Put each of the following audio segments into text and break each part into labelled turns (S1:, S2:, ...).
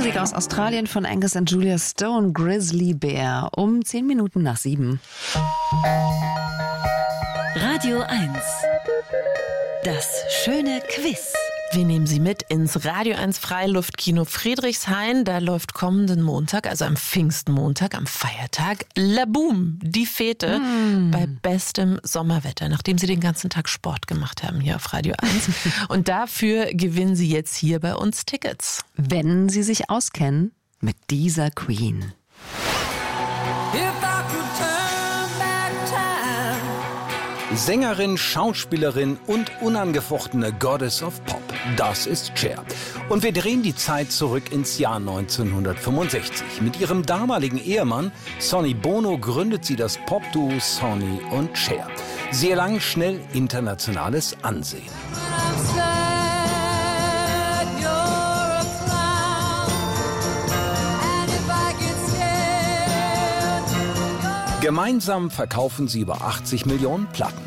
S1: Musik aus Australien von Angus und Julia Stone, Grizzly Bear, um 10 Minuten nach 7.
S2: Radio 1. Das schöne Quiz.
S3: Wir nehmen Sie mit ins Radio 1 Freiluftkino Friedrichshain. Da läuft kommenden Montag, also am Pfingstmontag, am Feiertag, Laboom, die Fete, bei bestem Sommerwetter, nachdem Sie den ganzen Tag Sport gemacht haben hier auf Radio 1. Und dafür gewinnen Sie jetzt hier bei uns Tickets.
S1: Wenn Sie sich auskennen mit dieser Queen.
S4: Sängerin, Schauspielerin und unangefochtene Goddess of Pop. Das ist Cher. Und wir drehen die Zeit zurück ins Jahr 1965. Mit ihrem damaligen Ehemann Sonny Bono gründet sie das Popduo Sonny und Cher. Sie erlangen schnell internationales Ansehen. Gemeinsam verkaufen sie über 80 Millionen Platten.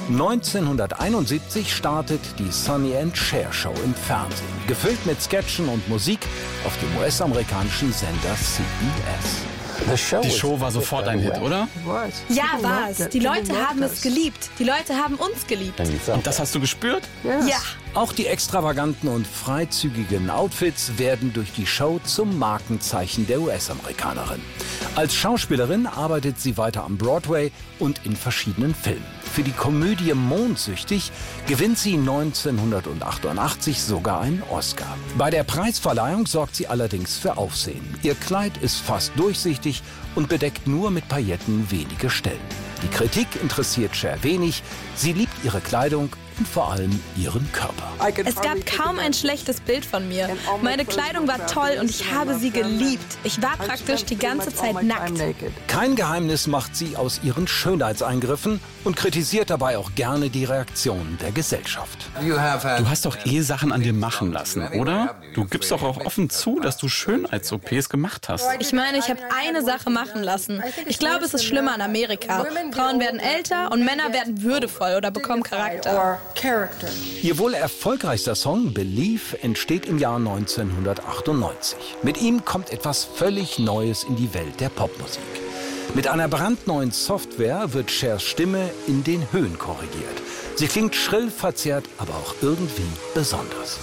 S4: 1971 startet die Sonny and Cher Show im Fernsehen, gefüllt mit Sketchen und Musik auf dem US-amerikanischen Sender CBS.
S5: Die Show war sofort ein Hit, oder?
S6: Ja, war's. Die Leute haben es geliebt. Die Leute haben uns geliebt.
S5: Und das hast du gespürt?
S6: Ja.
S4: Auch die extravaganten und freizügigen Outfits werden durch die Show zum Markenzeichen der US-Amerikanerin. Als Schauspielerin arbeitet sie weiter am Broadway und in verschiedenen Filmen. Für die Komödie Mondsüchtig gewinnt sie 1988 sogar einen Oscar. Bei der Preisverleihung sorgt sie allerdings für Aufsehen. Ihr Kleid ist fast durchsichtig und bedeckt nur mit Pailletten wenige Stellen. Die Kritik interessiert Cher wenig. Sie liebt ihre Kleidung und vor allem ihren Körper.
S6: Es gab kaum ein schlechtes Bild von mir. Meine Kleidung war toll und ich habe sie geliebt. Ich war praktisch die ganze Zeit nackt.
S4: Kein Geheimnis macht sie aus ihren Schönheitseingriffen und kritisiert dabei auch gerne die Reaktionen der Gesellschaft.
S5: Du hast doch Sachen an dir machen lassen, oder? Du gibst doch auch offen zu, dass du Schönheits-OPs gemacht hast.
S6: Ich meine, ich habe eine Sache machen lassen. Ich glaube, es ist schlimmer in Amerika. Frauen werden älter und Männer werden würdevoll oder bekommen Charakter.
S4: Ihr wohl erfolgreichster Song Believe entsteht im Jahr 1998. Mit ihm kommt etwas völlig Neues in die Welt der Popmusik. Mit einer brandneuen Software wird Chers Stimme in den Höhen korrigiert. Sie klingt schrill, verzerrt, aber auch irgendwie besonders.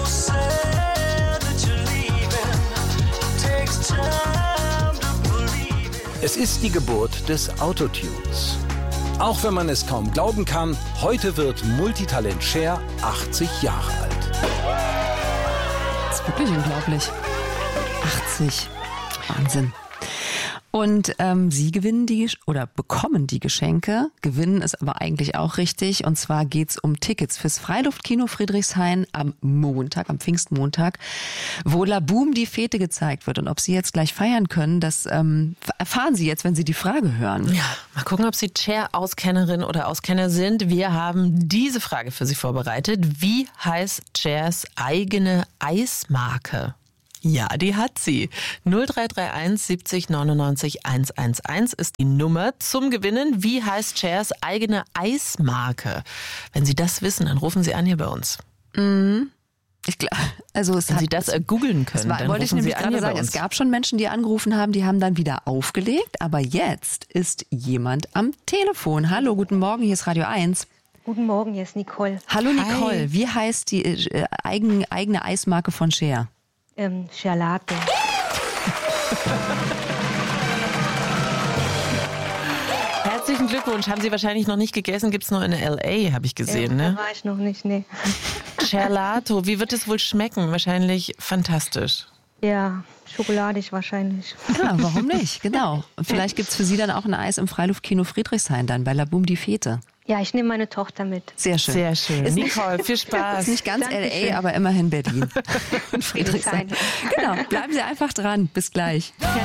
S4: Es ist die Geburt des Autotunes. Auch wenn man es kaum glauben kann, heute wird Multitalent Cher 80 Jahre alt.
S1: Das ist wirklich unglaublich. 80. Wahnsinn. Und sie bekommen die Geschenke. Gewinnen ist aber eigentlich auch richtig. Und zwar geht's um Tickets fürs Freiluftkino Friedrichshain am Montag, am Pfingstmontag, wo Laboom die Fete gezeigt wird. Und ob Sie jetzt gleich feiern können, das erfahren Sie jetzt, wenn Sie die Frage hören.
S3: Ja, mal gucken, ob Sie Cher-Auskennerin oder Auskenner sind. Wir haben diese Frage für Sie vorbereitet. Wie heißt Chers eigene Eismarke? Ja, die hat sie. 0331 70 99 111 ist die Nummer zum Gewinnen. Wie heißt Chers eigene Eismarke? Wenn Sie das wissen, dann rufen Sie an hier bei uns.
S1: Wenn
S3: Sie das googeln können, dann
S1: wollte ich
S3: rufen Sie
S1: nämlich
S3: an
S1: gerade
S3: hier bei
S1: sagen,
S3: uns.
S1: es gab schon Menschen, die angerufen haben, die haben dann wieder aufgelegt. Aber jetzt ist jemand am Telefon. Hallo, guten Morgen, hier ist Radio 1.
S7: Guten Morgen, hier ist Nicole.
S1: Hallo Nicole, wie heißt die eigene Eismarke von Cher?
S7: Gelato.
S3: Herzlichen Glückwunsch. Haben Sie wahrscheinlich noch nicht gegessen? Gibt's nur in L.A., habe ich gesehen, ne?
S7: Da war ich noch nicht, ne.
S3: Gelato, wie wird es wohl schmecken? Wahrscheinlich fantastisch.
S7: Ja, schokoladig wahrscheinlich.
S1: Ja, warum nicht? Genau. Und vielleicht gibt's für Sie dann auch ein Eis im Freiluftkino Friedrichshain dann bei Laboom die Fete.
S7: Ja, ich nehme meine Tochter mit.
S1: Sehr schön.
S3: Sehr schön.
S1: Ist
S3: Nicole, viel Spaß.
S1: Ist nicht ganz
S7: Dankeschön.
S1: L.A., aber immerhin Berlin und Friedrichshain. Genau, bleiben Sie einfach dran. Bis gleich.